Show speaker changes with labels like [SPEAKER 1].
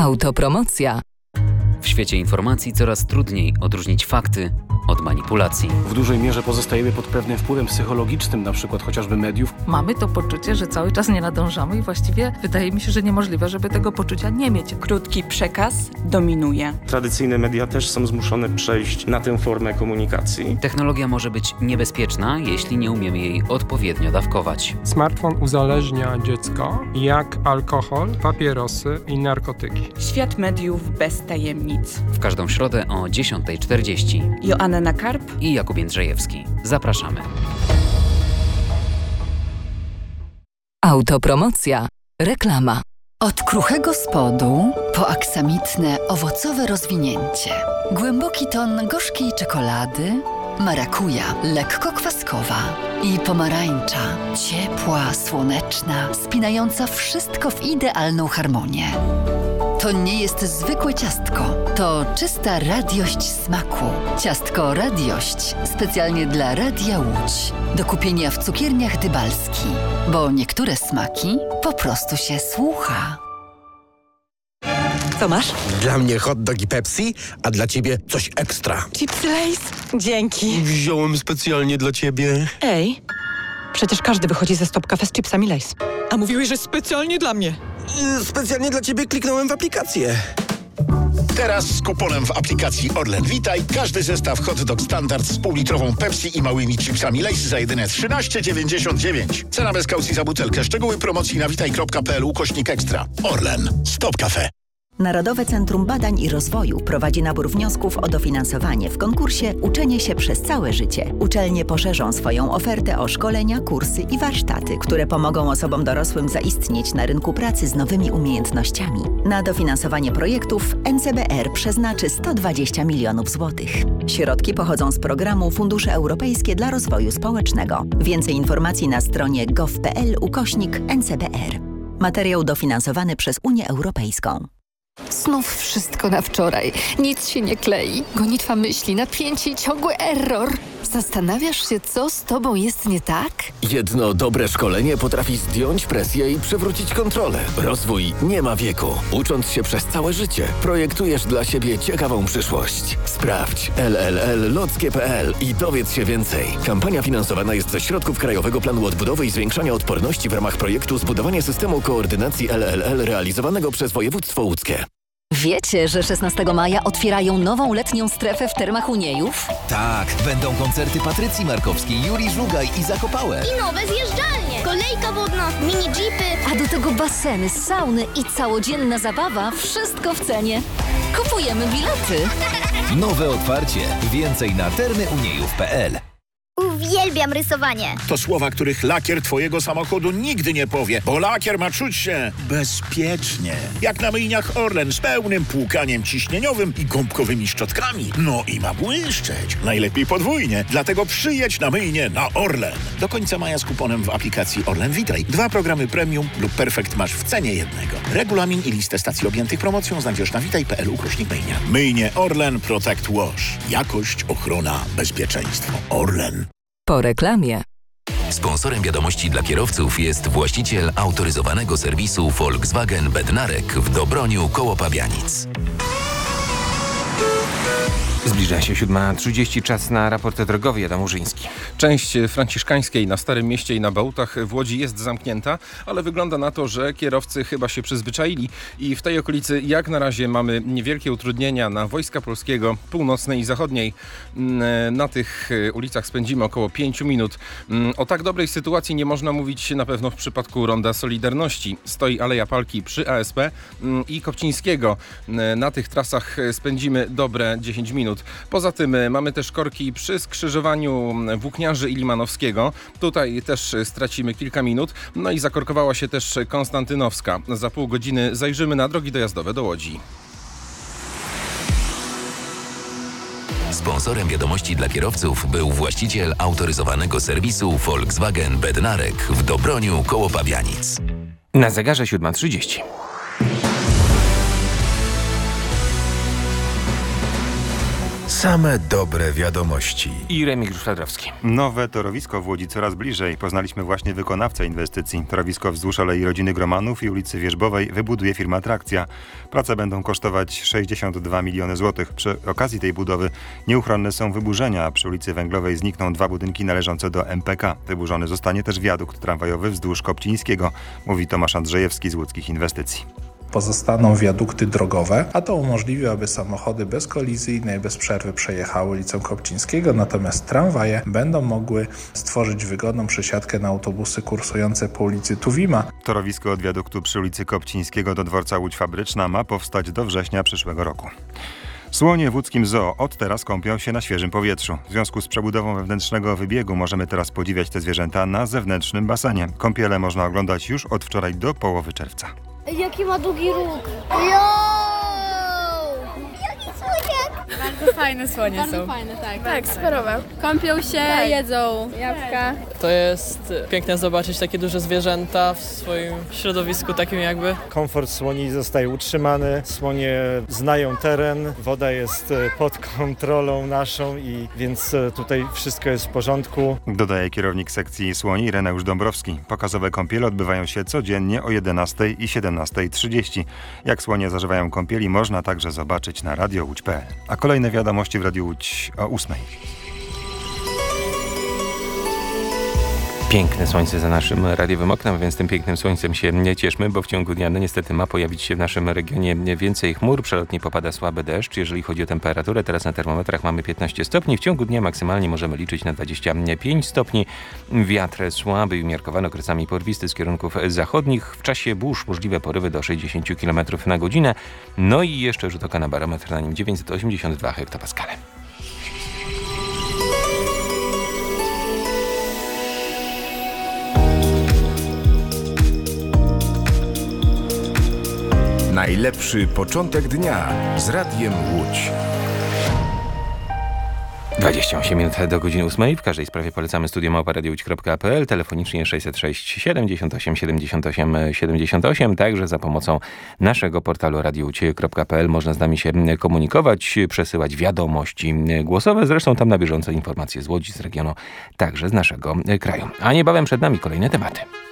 [SPEAKER 1] Autopromocja.
[SPEAKER 2] W świecie informacji coraz trudniej odróżnić fakty od manipulacji.
[SPEAKER 3] W dużej mierze pozostajemy pod pewnym wpływem psychologicznym, na przykład chociażby mediów.
[SPEAKER 4] Mamy to poczucie, że cały czas nie nadążamy i właściwie wydaje mi się, że niemożliwe, żeby tego poczucia nie mieć.
[SPEAKER 5] Krótki przekaz dominuje.
[SPEAKER 6] Tradycyjne media też są zmuszone przejść na tę formę komunikacji.
[SPEAKER 2] Technologia może być niebezpieczna, jeśli nie umiemy jej odpowiednio dawkować.
[SPEAKER 7] Smartfon uzależnia dziecko jak alkohol, papierosy i narkotyki.
[SPEAKER 5] Świat mediów bez tajemnic.
[SPEAKER 2] W każdą środę o 10:40.
[SPEAKER 5] Joanna Karp
[SPEAKER 2] i Jakub Jędrzejewski. Zapraszamy.
[SPEAKER 1] Autopromocja. Reklama.
[SPEAKER 8] Od kruchego spodu po aksamitne, owocowe rozwinięcie. Głęboki ton gorzkiej czekolady, marakuja, lekko kwaskowa i pomarańcza. Ciepła, słoneczna, spinająca wszystko w idealną harmonię. To nie jest zwykłe ciastko, to czysta radiość smaku. Ciastko Radiość, specjalnie dla Radia Łódź. Do kupienia w cukierniach Dybalski, bo niektóre smaki po prostu się słucha.
[SPEAKER 9] Co masz?
[SPEAKER 10] Dla mnie hot dog i Pepsi, a dla ciebie coś ekstra.
[SPEAKER 9] Chipsy Lay's? Dzięki.
[SPEAKER 10] Wziąłem specjalnie dla ciebie.
[SPEAKER 9] Ej, przecież każdy wychodzi ze Stop Cafe z chipsami Lay's. A mówiłeś, że specjalnie dla mnie.
[SPEAKER 10] Specjalnie dla ciebie kliknąłem w aplikację.
[SPEAKER 11] Teraz z kuponem w aplikacji Orlen Witaj każdy zestaw hot dog standard z półlitrową Pepsi i małymi chipsami Lay's za jedyne 13,99. Cena bez kaucji za butelkę. Szczegóły promocji na witaj.pl/ekstra. Orlen. Stop Cafe.
[SPEAKER 12] Narodowe Centrum Badań i Rozwoju prowadzi nabór wniosków o dofinansowanie w konkursie Uczenie się przez całe życie. Uczelnie poszerzą swoją ofertę o szkolenia, kursy i warsztaty, które pomogą osobom dorosłym zaistnieć na rynku pracy z nowymi umiejętnościami. Na dofinansowanie projektów NCBR przeznaczy 120 milionów złotych. Środki pochodzą z programu Fundusze Europejskie dla Rozwoju Społecznego. Więcej informacji na stronie gov.pl/NCBR. Materiał dofinansowany przez Unię Europejską.
[SPEAKER 13] Znów wszystko na wczoraj. Nic się nie klei. Gonitwa myśli, napięcie i ciągły error. Zastanawiasz się, co z tobą jest nie tak?
[SPEAKER 14] Jedno dobre szkolenie potrafi zdjąć presję i przywrócić kontrolę. Rozwój nie ma wieku. Ucząc się przez całe życie, projektujesz dla siebie ciekawą przyszłość. Sprawdź LLL.lockie.pl i dowiedz się więcej. Kampania finansowana jest ze środków Krajowego Planu Odbudowy i Zwiększania Odporności w ramach projektu Zbudowanie systemu koordynacji LLL realizowanego przez województwo łódzkie.
[SPEAKER 15] Wiecie, że 16 maja otwierają nową letnią strefę w Termach Uniejów?
[SPEAKER 16] Tak, będą koncerty Patrycji Markowskiej, Juri Żugaj i Zakopałe.
[SPEAKER 17] I nowe zjeżdżalnie, kolejka wodna, mini jeepy.
[SPEAKER 15] A do tego baseny, sauny i całodzienna zabawa, wszystko w cenie. Kupujemy bilety.
[SPEAKER 16] Nowe otwarcie. Więcej na termyuniejów.pl.
[SPEAKER 17] Uwielbiam rysowanie.
[SPEAKER 11] To słowa, których lakier twojego samochodu nigdy nie powie, bo lakier ma czuć się bezpiecznie. Jak na myjniach Orlen z pełnym płukaniem ciśnieniowym i gąbkowymi szczotkami. No i ma błyszczeć. Najlepiej podwójnie. Dlatego przyjedź na myjnię na Orlen. Do końca maja z kuponem w aplikacji Orlen Witaj. 2 programy premium lub perfekt masz w cenie jednego. Regulamin i listę stacji objętych promocją znajdziesz na witaj.pl/myjnia. Myjnie Orlen Protect Wash. Jakość, ochrona, bezpieczeństwo. Orlen.
[SPEAKER 1] Po reklamie.
[SPEAKER 18] Sponsorem wiadomości dla kierowców jest właściciel autoryzowanego serwisu Volkswagen Bednarek w Dobroniu koło Pabianic.
[SPEAKER 19] Zbliża się 7:30, czas na raport drogowy. Adam Urzyński.
[SPEAKER 20] Część Franciszkańskiej na Starym Mieście i na Bałtach w Łodzi jest zamknięta, ale wygląda na to, że kierowcy chyba się przyzwyczaili i w tej okolicy jak na razie mamy niewielkie utrudnienia na Wojska Polskiego, północnej i zachodniej. Na tych ulicach spędzimy około 5 minut. O tak dobrej sytuacji nie można mówić na pewno w przypadku Ronda Solidarności. Stoi Aleja Palki przy ASP i Kopcińskiego. Na tych trasach spędzimy dobre 10 minut. Poza tym mamy też korki przy skrzyżowaniu Włókniarzy i Limanowskiego. Tutaj też stracimy kilka minut. No i zakorkowała się też Konstantynowska. Za pół godziny zajrzymy na drogi dojazdowe do Łodzi.
[SPEAKER 18] Sponsorem wiadomości dla kierowców był właściciel autoryzowanego serwisu Volkswagen Bednarek w Dobroniu koło Pabianic.
[SPEAKER 19] Na zegarze
[SPEAKER 21] Same dobre wiadomości.
[SPEAKER 19] I Remigiusz Fladrowski.
[SPEAKER 22] Nowe torowisko w Łodzi coraz bliżej. Poznaliśmy właśnie wykonawcę inwestycji. Torowisko wzdłuż Alei Rodziny Gromanów i ulicy Wierzbowej wybuduje firma Trakcja. Prace będą kosztować 62 miliony złotych. Przy okazji tej budowy nieuchronne są wyburzenia, a przy ulicy Węglowej znikną 2 budynki należące do MPK. Wyburzony zostanie też wiadukt tramwajowy wzdłuż Kopcińskiego, mówi Tomasz Andrzejewski z Łódzkich Inwestycji.
[SPEAKER 23] Pozostaną wiadukty drogowe, a to umożliwi, aby samochody bezkolizyjne i bez przerwy przejechały ulicą Kopcińskiego, natomiast tramwaje będą mogły stworzyć wygodną przesiadkę na autobusy kursujące po ulicy Tuwima.
[SPEAKER 22] Torowisko od wiaduktu przy ulicy Kopcińskiego do dworca Łódź Fabryczna ma powstać do września przyszłego roku. Słonie w łódzkim zoo od teraz kąpią się na świeżym powietrzu. W związku z przebudową wewnętrznego wybiegu możemy teraz podziwiać te zwierzęta na zewnętrznym basenie. Kąpiele można oglądać już od wczoraj do połowy czerwca.
[SPEAKER 17] Jaki ma długi róg. Jaki słoniak.
[SPEAKER 24] Bardzo fajne słonie
[SPEAKER 17] Bardzo
[SPEAKER 24] są.
[SPEAKER 17] fajne, tak.
[SPEAKER 24] Tak, superowe. Kąpią się, jedzą jabłka.
[SPEAKER 25] To jest piękne zobaczyć takie duże zwierzęta w swoim środowisku takim jakby.
[SPEAKER 26] Komfort słoni zostaje utrzymany, słonie znają teren, woda jest pod kontrolą naszą i więc tutaj wszystko jest w porządku.
[SPEAKER 22] Dodaje kierownik sekcji słoni Reneusz Dąbrowski. Pokazowe kąpiele odbywają się codziennie o 11 i 17:30. Jak słonie zażywają kąpieli można także zobaczyć na radiołódź.pl. A kolejne wiadomości w Radiu Łódź o 8:00.
[SPEAKER 19] Piękne słońce za naszym radiowym oknem, więc tym pięknym słońcem się nie cieszmy, bo w ciągu dnia niestety ma pojawić się w naszym regionie więcej chmur. Przelotnie popada słaby deszcz. Jeżeli chodzi o temperaturę, teraz na termometrach mamy 15 stopni. W ciągu dnia maksymalnie możemy liczyć na 25 stopni. Wiatr słaby i umiarkowany, okresami porwisty z kierunków zachodnich. W czasie burz możliwe porywy do 60 km na godzinę. No i jeszcze rzut oka na barometr, na nim 982 hektopaskale.
[SPEAKER 21] Najlepszy początek dnia z Radiem Łódź.
[SPEAKER 19] 28 minut do godziny 8. W każdej sprawie polecamy studio@radiołódź.pl, telefonicznie 606 78 78 78. Także za pomocą naszego portalu radiołódź.pl można z nami się komunikować, przesyłać wiadomości głosowe. Zresztą tam na bieżąco informacje z Łodzi, z regionu, także z naszego kraju. A niebawem przed nami kolejne tematy.